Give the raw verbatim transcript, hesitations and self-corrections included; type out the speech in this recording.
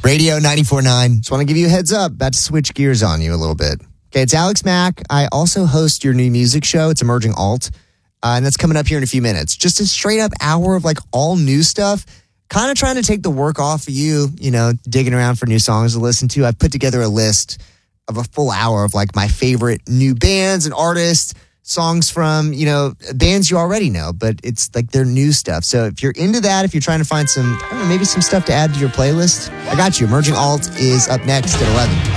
Radio ninety-four point nine. Just want to give you a heads up. About to switch gears on you a little bit. Okay, it's Alex Mack. I also host your new music show. It's Emerging Alt. Uh, and that's coming up here in a few minutes. Just a straight up hour of like all new stuff. Kind of trying to take the work off of you, you know, digging around for new songs to listen to. I've put together a list of a full hour of like my favorite new bands and artists, songs from, you know, bands you already know, but it's like their new stuff. So if you're into that, if you're trying to find some, I don't know, maybe some stuff to add to your playlist, I got you. Emerging Alt is up next at eleven.